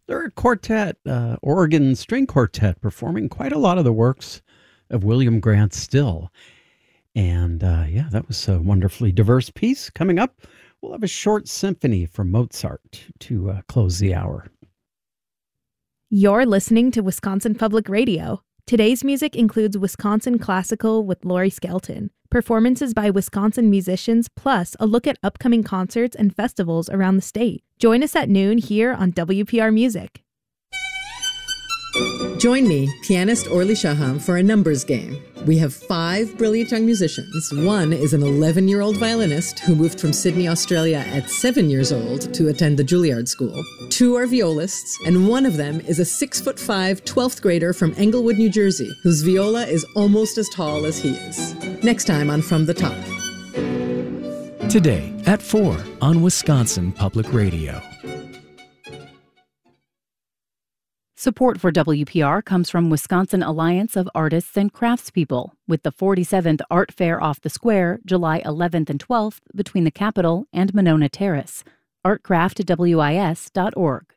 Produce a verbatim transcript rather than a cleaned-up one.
They're a quartet, uh, Oregon string quartet, performing quite a lot of the works of William Grant Still. And uh, yeah, that was a wonderfully diverse piece. Coming up, we'll have a short symphony from Mozart to uh, close the hour. You're listening to Wisconsin Public Radio. Today's music includes Wisconsin Classical with Lori Skelton, performances by Wisconsin musicians, plus a look at upcoming concerts and festivals around the state. Join us at noon here on W P R Music. Join me, pianist Orly Shaham, for a numbers game. We have five brilliant young musicians. One is an eleven-year-old violinist who moved from Sydney, Australia at seven years old to attend the Juilliard School. Two are violists, and one of them is a six-foot-five, twelfth grader from Englewood, New Jersey, whose viola is almost as tall as he is. Next time on From the Top. Today at four on Wisconsin Public Radio. Support for W P R comes from Wisconsin Alliance of Artists and Craftspeople, with the forty-seventh Art Fair off the Square, July eleventh and twelfth, between the Capitol and Monona Terrace. art craft w i s dot org.